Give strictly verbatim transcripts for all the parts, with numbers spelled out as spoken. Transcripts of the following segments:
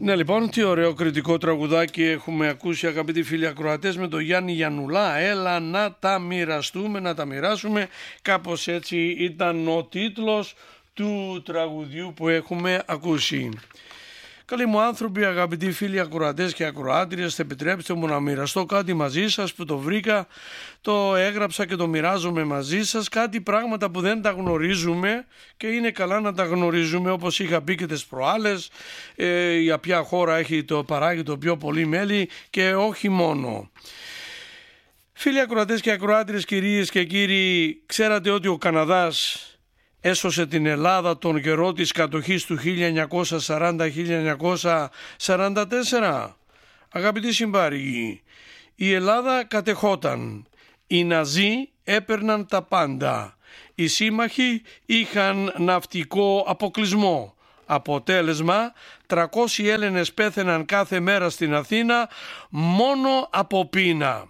Ναι, λοιπόν, τι ωραίο κριτικό τραγουδάκι έχουμε ακούσει, αγαπητοί φίλοι ακροατές, με τον Γιάννη Γιαννουλά. Έλα να τα μοιραστούμε, να τα μοιράσουμε. Κάπως έτσι ήταν ο τίτλος του τραγουδιού που έχουμε ακούσει. Καλοί μου άνθρωποι, αγαπητοί φίλοι ακροατές και ακροάτριες, επιτρέψτε μου να μοιραστώ κάτι μαζί σας που το βρήκα, το έγραψα και το μοιράζομαι μαζί σας. Κάτι πράγματα που δεν τα γνωρίζουμε και είναι καλά να τα γνωρίζουμε, όπως είχα πει και τις προάλλες. Ε, για ποια χώρα έχει το παράγει το πιο πολύ μέλι και όχι μόνο. Φίλοι ακροατές και ακροάτριες, κυρίες και κύριοι, ξέρατε ότι ο Καναδάς έσωσε την Ελλάδα τον καιρό της κατοχής του χίλια εννιακόσια σαράντα με χίλια εννιακόσια σαράντα τέσσερα. Αγαπητοί συμπάριγοι, η Ελλάδα κατεχόταν. Οι Ναζί έπαιρναν τα πάντα. Οι σύμμαχοι είχαν ναυτικό αποκλεισμό. Αποτέλεσμα, τριακόσιοι Έλληνες πέθαιναν κάθε μέρα στην Αθήνα μόνο από πείνα.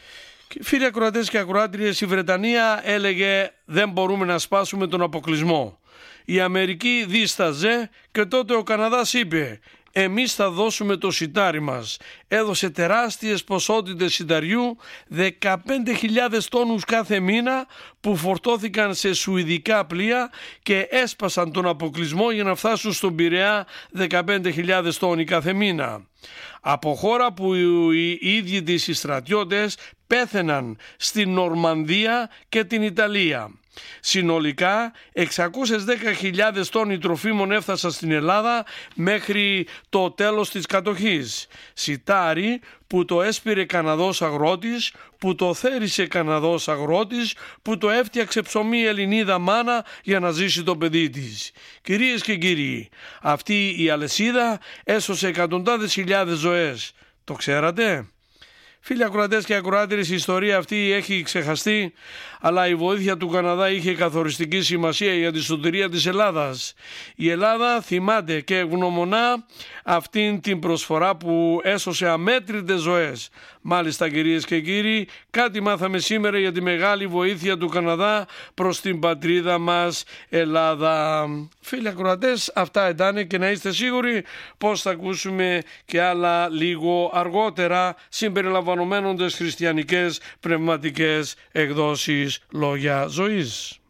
Φίλοι ακροατές και ακροάτριες, η Βρετανία έλεγε δεν μπορούμε να σπάσουμε τον αποκλεισμό. Η Αμερική δίσταζε και τότε ο Καναδάς είπε εμείς θα δώσουμε το σιτάρι μας. Έδωσε τεράστιες ποσότητες σιταριού, δεκαπέντε χιλιάδες τόνους κάθε μήνα, που φορτώθηκαν σε σουηδικά πλοία και έσπασαν τον αποκλεισμό για να φτάσουν στον Πειραιά δεκαπέντε χιλιάδες τόνοι κάθε μήνα. Από χώρα που οι ίδιοι της οι στρατιώτες πέθαιναν στην Νορμανδία και την Ιταλία. Συνολικά εξακόσιες δέκα χιλιάδες τόνοι τροφίμων έφτασαν στην Ελλάδα μέχρι το τέλος της κατοχής. Σιτάρι που το έσπηρε Καναδός αγρότης, που το θέρισε Καναδός αγρότης, που το έφτιαξε ψωμί Ελληνίδα μάνα για να ζήσει το παιδί της. Κυρίες και κύριοι, αυτή η αλυσίδα έσωσε εκατοντάδες χιλιάδες ζωές. Το ξέρατε? Φίλοι ακροατές και ακροάτριες, η ιστορία αυτή έχει ξεχαστεί, αλλά η βοήθεια του Καναδά είχε καθοριστική σημασία για τη σωτηρία της Ελλάδας. Η Ελλάδα θυμάται και ευγνωμονά αυτήν την προσφορά που έσωσε αμέτρητες ζωές. Μάλιστα, κυρίες και κύριοι, κάτι μάθαμε σήμερα για τη μεγάλη βοήθεια του Καναδά προς την πατρίδα μας Ελλάδα. Φίλοι ακροατές, αυτά ήταν και να είστε σίγουροι πως θα ακούσουμε και άλλα λίγο αργότερα, συμπεριλαμβανομένων τις χριστιανικές πνευματικές εκδόσεις Λόγια Ζωής.